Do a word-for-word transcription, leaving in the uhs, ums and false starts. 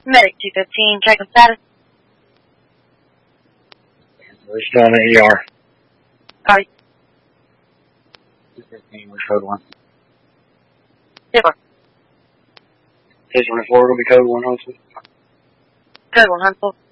Medic two fifteen, checking status. We're still in the E R. Copy. two fifteen, we're code one. Zip one. Station twenty-four will be code one, also. Code one, Huntsville.